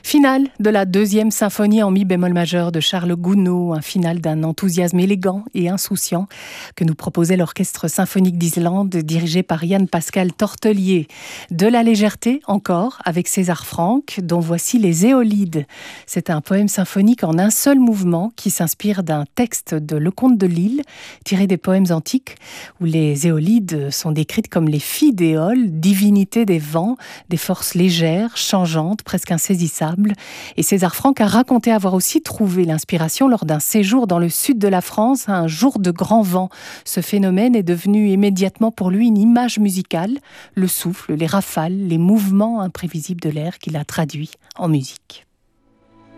Finale de la deuxième symphonie en mi bémol majeur de Charles Gounod, un final d'un enthousiasme élégant et insouciant que nous proposait l'Orchestre symphonique d'Islande dirigé par Jan Pascal Tortelier. De la légèreté encore avec César Franck, dont voici les Éolides. C'est un poème symphonique en un seul mouvement qui s'inspire d'un texte de Leconte de Lisle tiré des poèmes antiques où les Éolides sont décrites comme les filles d'Éole, divinités des vents, des forces légères, changeantes, presque insaisissables. Et César Franck a raconté avoir aussi trouvé l'inspiration lors d'un séjour dans le sud de la France, un jour de grand vent. Ce phénomène est devenu immédiatement pour lui une image musicale, le souffle, les rafales, les mouvements imprévisibles de l'air qu'il a traduits en musique.